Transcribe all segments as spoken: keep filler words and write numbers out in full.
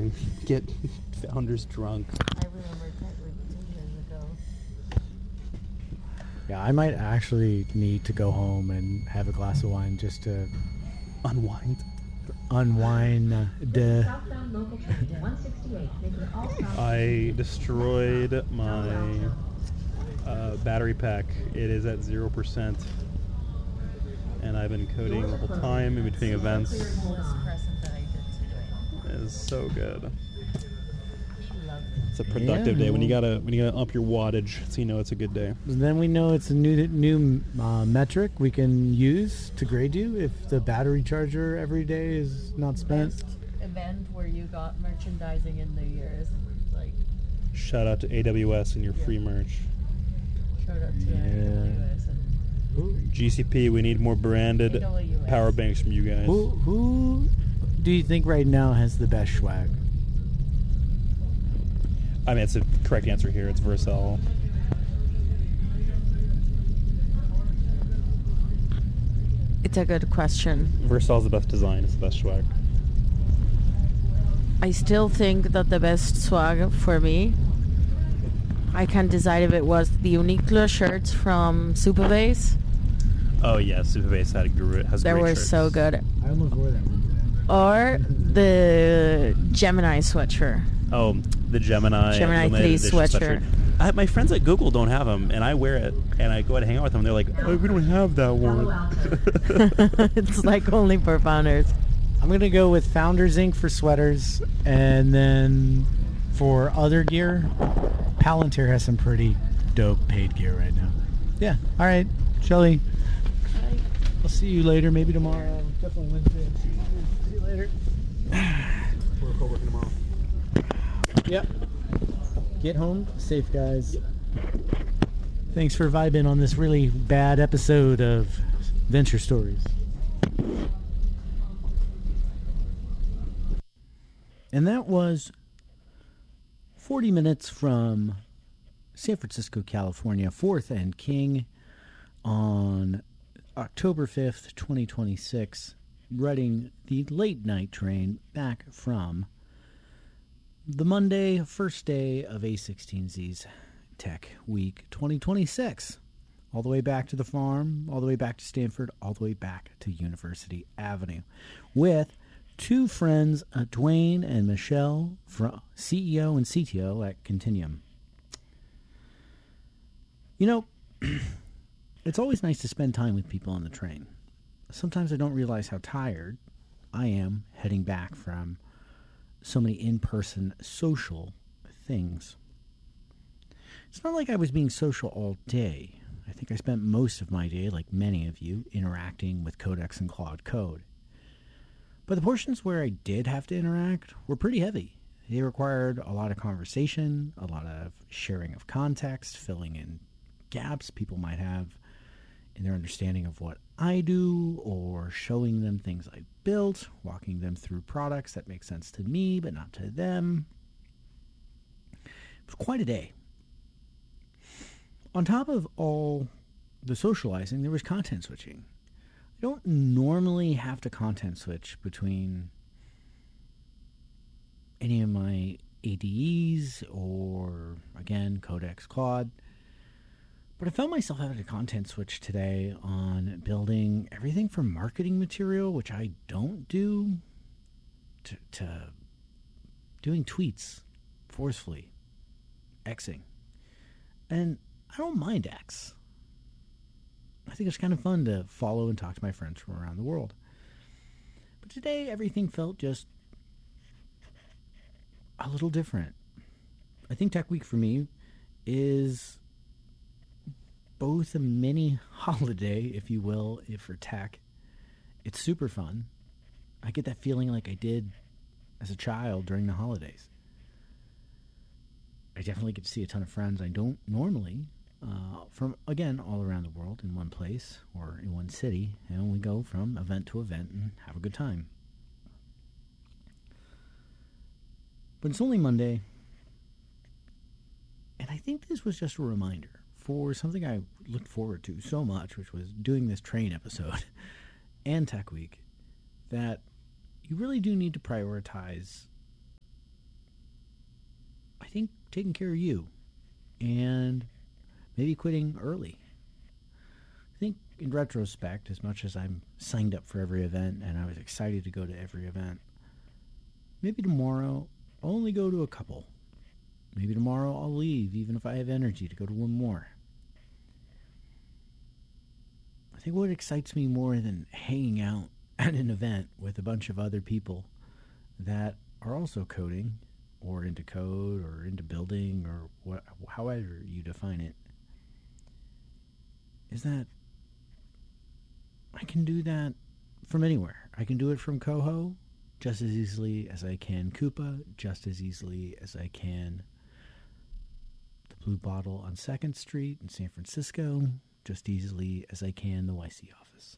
and get founders drunk. I remember Tech Week two years ago. Yeah, I might actually need to go home and have a glass of wine just to unwind. Unwind. Uh, the I destroyed my uh, battery pack. It is at zero percent, and I've been coding the whole time in between events. It is so good. It's a productive Yeah. day when you gotta when you gotta up your wattage, so you know it's a good day. Then we know it's a new new uh, metric we can use to grade you if the battery charger every day is not spent. Best event where you got merchandising in the years. Like, Shout out to A W S and your Yeah. free merch. shout out to Yeah. A W S and G C P, we need more branded A W S. power banks from you guys. Who who do you think right now has the best swag? I mean, it's a correct answer here. It's Vercel. It's a good question. Vercel's the best design. It's the best swag. I still think that the best swag for me, I can't decide if it was the Uniqlo shirts from Superbase. Oh yeah, Superbase had a gr- has They great were shirts. so good. I almost wore that one today. Or the Gemini sweatshirt. Oh, the Gemini Gemini limited three edition sweatshirt. I, my friends at Google don't have them, and I wear it, and I go out and hang out with them. And they're like, "Oh, we don't have that one." It's like only for founders. I'm going to go with Founders Incorporated for sweaters, and then for other gear, Palantir has some pretty dope paid gear right now. Yeah. All right, Shelly. I'll see you later, maybe tomorrow. Definitely Wednesday. See you later. We're co-working tomorrow. Yep. Get home safe, guys. Thanks for vibing on this really bad episode of Venture Stories. And that was forty minutes from San Francisco, California, fourth and King on October fifth, twenty twenty-six, riding the late night train back from the Monday, first day of A sixteen Z's Tech Week twenty twenty-six. All the way back to the farm, all the way back to Stanford, all the way back to University Avenue with two friends, uh, Dwayne and Michelle, from C E O and C T O at Continuum. You know, it's always nice to spend time with people on the train. Sometimes I don't realize how tired I am heading back from so many in-person social things. It's not like I was being social all day. I think I spent most of my day, like many of you, interacting with Codex and Claude Code. But the portions where I did have to interact were pretty heavy. They required a lot of conversation, a lot of sharing of context, filling in gaps people might have in their understanding of what I do, or showing them things I built, walking them through products that make sense to me but not to them. It was quite a day. On top of all the socializing, there was content switching. I don't normally have to content switch between any of my A D Es or, again, Codex Claude. But I found myself having a content switch today on building everything from marketing material, which I don't do, to, to doing tweets forcefully, Xing. And I don't mind X. I think it's kind of fun to follow and talk to my friends from around the world. But today, everything felt just a little different. I think Tech Week for me is both a mini holiday, if you will, if for tech. It's super fun. I get that feeling like I did as a child during the holidays. I definitely get to see a ton of friends I don't normally, uh, from, again, all around the world in one place or in one city, and we go from event to event and have a good time. But it's only Monday, and I think this was just a reminder for something I looked forward to so much, which was doing this train episode and Tech Week, that you really do need to prioritize think taking care of you and maybe quitting early. I think in retrospect, as much as I'm signed up for every event and I was excited to go to every event, maybe tomorrow I'll only go to a couple. Maybe tomorrow I'll leave, even if I have energy to go to one more. I think what excites me more than hanging out at an event with a bunch of other people that are also coding or into code or into building or what, however you define it, is that I can do that from anywhere. I can do it from Coho just as easily as I can Coupa, just as easily as I can the Blue Bottle on second Street in San Francisco, just easily as I can the Y C office.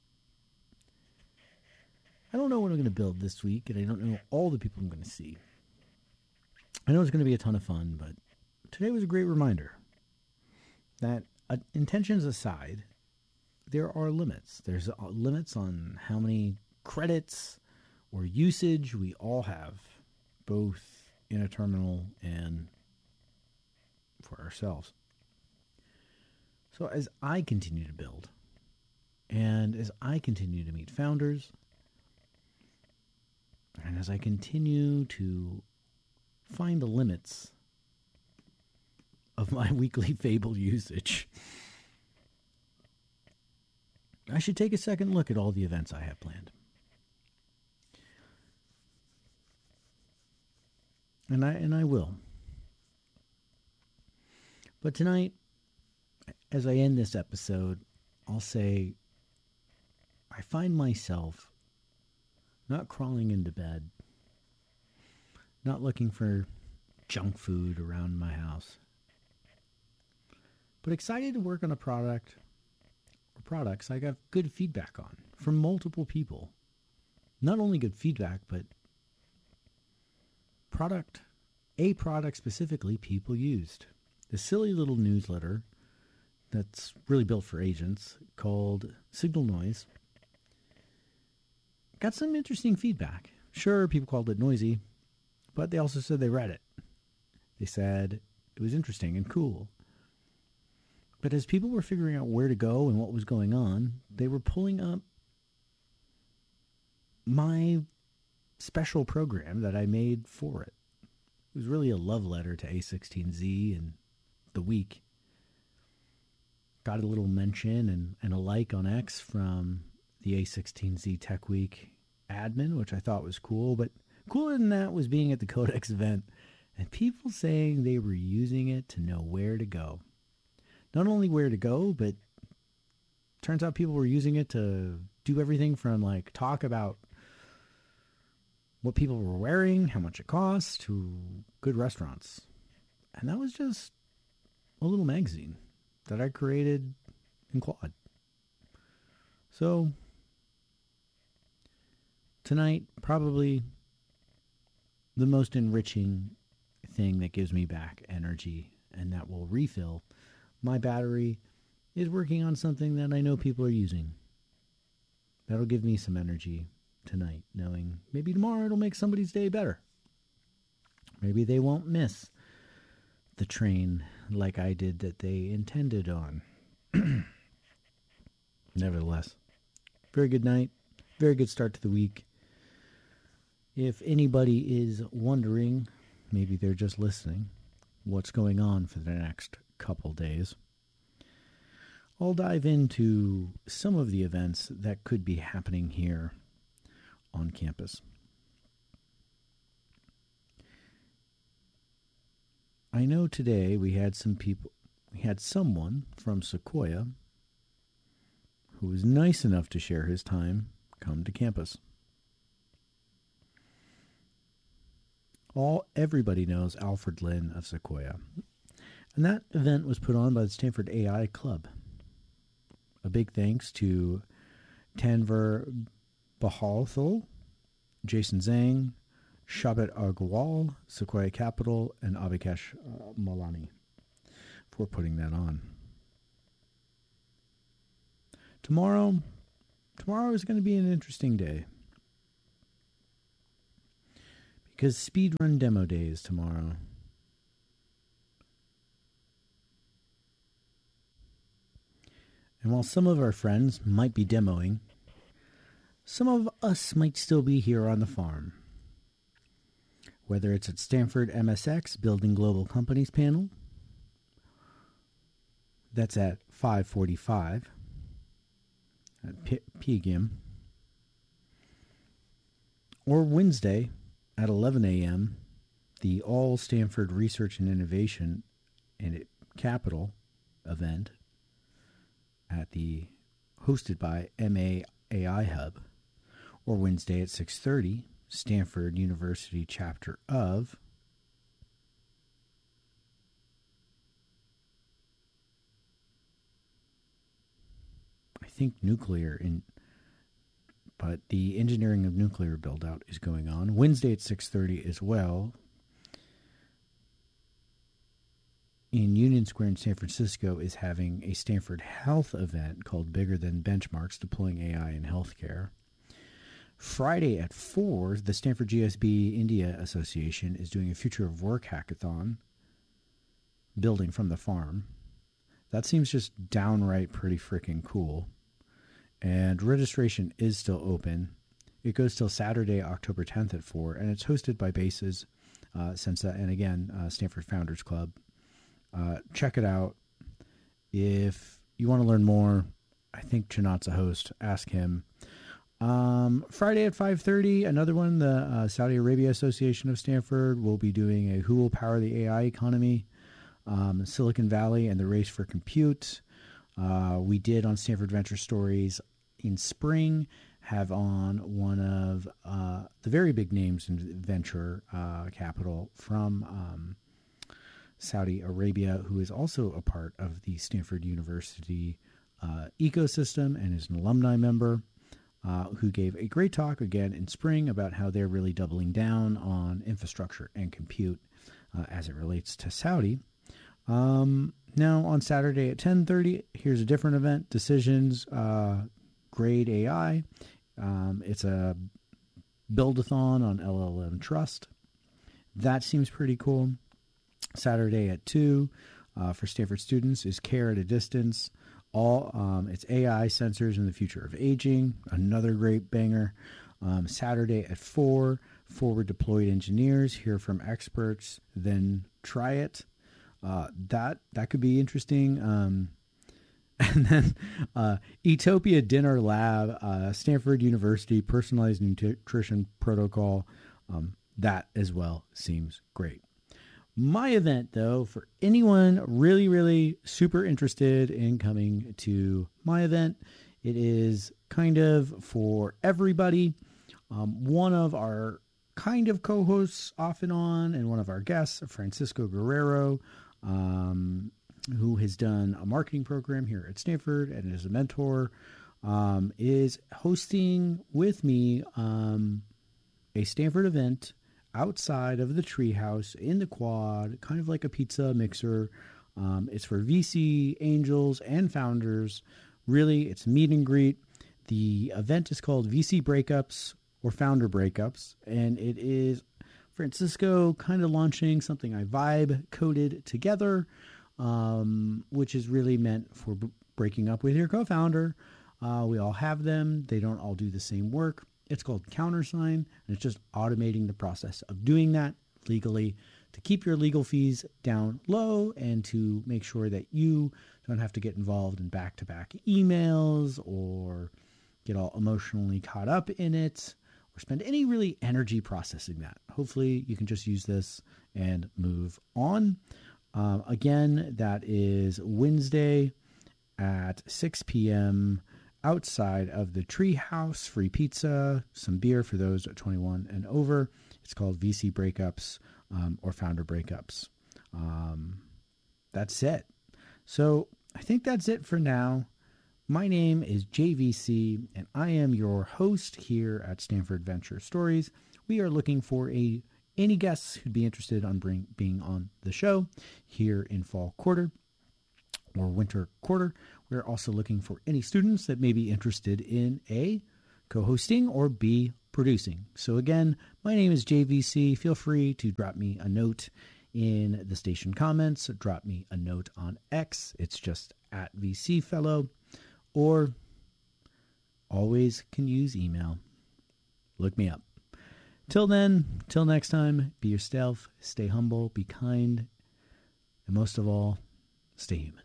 I don't know what I'm going to build this week, and I don't know all the people I'm going to see. I know it's going to be a ton of fun, but today was a great reminder that uh, intentions aside, there are limits. There's uh, limits on how many credits or usage we all have, both in a terminal and for ourselves. So as I continue to build, and as I continue to meet founders, and as I continue to find the limits of my weekly Fable usage, I should take a second look at all the events I have planned. And I and I will. But tonight, as I end this episode, I'll say I find myself not crawling into bed, not looking for junk food around my house, but excited to work on a product or products I got good feedback on from multiple people. Not only good feedback, but product, a product specifically people used. The silly little newsletter that's really built for agents called Signal Noise got some interesting feedback. Sure, people called it noisy, but they also said they read it. They said it was interesting and cool. But as people were figuring out where to go and what was going on, they were pulling up my special program that I made for it. It was really a love letter to A sixteen Z and the week. Got a little mention and, and a like on X from the A sixteen Z Tech Week admin, which I thought was cool. But cooler than that was being at the Codex event and people saying they were using it to know where to go. Not only where to go, but turns out people were using it to do everything from like talk about what people were wearing, how much it costs, to good restaurants. And that was just a little magazine that I created in Claude. So tonight, probably the most enriching thing that gives me back energy and that will refill my battery is working on something that I know people are using. That'll give me some energy tonight, knowing maybe tomorrow it'll make somebody's day better. Maybe they won't miss the train like I did that they intended on. Nevertheless, very good night. Very good start to the week. If anybody is wondering, maybe they're just listening, what's going on for the next couple days, I'll dive into some of the events that could be happening here on campus. I know today we had some people, we had someone from Sequoia who was nice enough to share his time come to campus. All everybody knows Alfred Lin of Sequoia. And that event was put on by the Stanford A I Club. A big thanks to Tanvir Bahalthal, Jason Zhang, Shabbat Agarwal, Sequoia Capital, and Abhikesh uh, Malani for putting that on. Tomorrow, tomorrow is going to be an interesting day. Because Speedrun Demo Day is tomorrow. And while some of our friends might be demoing, some of us might still be here on the farm. Whether it's at Stanford M S X Building Global Companies panel, that's at five forty-five at P- PGIM, or Wednesday at eleven a.m., the All Stanford Research and Innovation and Capital event at the hosted by M A A I Hub, or Wednesday at six thirty, Stanford University chapter of I think nuclear in but the engineering of nuclear build out is going on. Wednesday at six thirty as well. In Union Square in San Francisco is having a Stanford Health event called Bigger Than Benchmarks, Deploying A I in Healthcare. Friday at four, the Stanford G S B India Association is doing a Future of Work hackathon, building from the farm. That seems just downright pretty freaking cool. And registration is still open. It goes till Saturday, October tenth at four, and it's hosted by Bases, uh, Sensa, and again, uh, Stanford Founders Club. Uh, check it out. If you want to learn more, I think Chinat's a host. Ask him. Um, Friday at five thirty, another one, the uh, Saudi Arabia Association of Stanford will be doing a Who Will Power the A I Economy, um, Silicon Valley and the Race for Compute. Uh, we did on Stanford Venture Stories in spring have on one of uh, the very big names in venture uh, capital from um, Saudi Arabia, who is also a part of the Stanford University uh, ecosystem and is an alumni member. Uh, who gave a great talk again in spring about how they're really doubling down on infrastructure and compute uh, as it relates to Saudi. Um, now on Saturday at ten thirty, here's a different event, Decisions uh, Grade A I. Um, it's a build-a-thon on L L M Trust. That seems pretty cool. Saturday at two uh, for Stanford students is Care at a Distance. All um, it's A I sensors in the future of aging. Another great banger. Um, Saturday at four, forward deployed engineers. Hear from experts. Then try it. Uh, that that could be interesting. Um, and then uh, Etopia Dinner Lab, uh, Stanford University Personalized Nutrition Protocol. Um, that as well seems great. My event, though, for anyone really, really super interested in coming to my event, it is kind of for everybody. Um, one of our kind of co-hosts off and on, and one of our guests, Francisco Guerrero, um, who has done a marketing program here at Stanford and is a mentor, um, is hosting with me um, a Stanford event outside of the treehouse in the quad, kind of like a pizza mixer. Um, it's for V C, angels, and founders. Really, it's meet and greet. The event is called V C Breakups or Founder Breakups, and it is Francisco kind of launching something I vibe coded together, um, which is really meant for b- breaking up with your co-founder. Uh, we all have them. They don't all do the same work. It's called Countersign, and it's just automating the process of doing that legally to keep your legal fees down low and to make sure that you don't have to get involved in back-to-back emails or get all emotionally caught up in it or spend any really energy processing that. Hopefully you can just use this and move on. Um, again, that is Wednesday at six p.m. outside of the Treehouse, free pizza, some beer for those at twenty-one and over. It's called V C Breakups um, or Founder Breakups. Um, that's it. So I think that's it for now. My name is J V C, and I am your host here at Stanford Venture Stories. We are looking for a any guests who'd be interested on bring, being on the show here in fall quarter or winter quarter. We're also looking for any students that may be interested in A, co-hosting, or B, producing. So again, my name is J V C. Feel free to drop me a note in the station comments. Drop me a note on X. It's just at V C Fellow. or always can use email. Look me up. Till then, till next time, be yourself, stay humble, be kind, and most of all, stay human.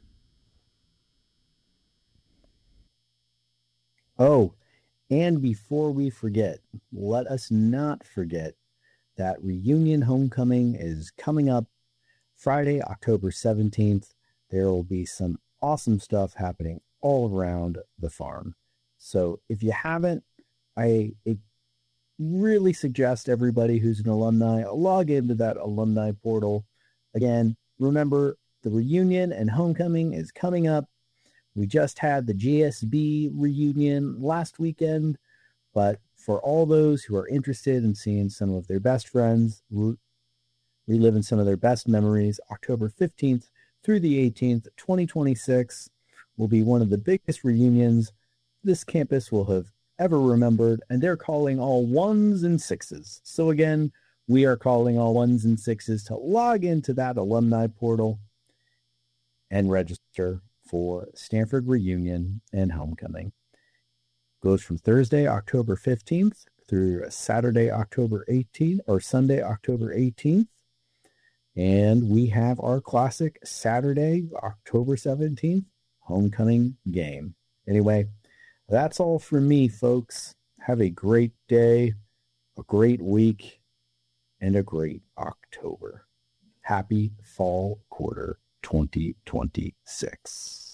Oh, and before we forget, let us not forget that Reunion Homecoming is coming up Friday, October seventeenth. There will be some awesome stuff happening all around the farm. So if you haven't, I, I really suggest everybody who's an alumni log into that alumni portal. Again, remember, the reunion and homecoming is coming up. We just had the G S B reunion last weekend, but for all those who are interested in seeing some of their best friends, re- reliving some of their best memories, October fifteenth through the eighteenth, twenty twenty-six will be one of the biggest reunions this campus will have ever remembered, and they're calling all ones and sixes. So again, we are calling all ones and sixes to log into that alumni portal and register for Stanford Reunion and Homecoming. Goes from Thursday, October fifteenth through Saturday, October eighteenth, or Sunday, October eighteenth. And we have our classic Saturday, October seventeenth, homecoming game. Anyway, that's all from me, folks. Have a great day, a great week, and a great October. Happy fall quarter twenty twenty-six.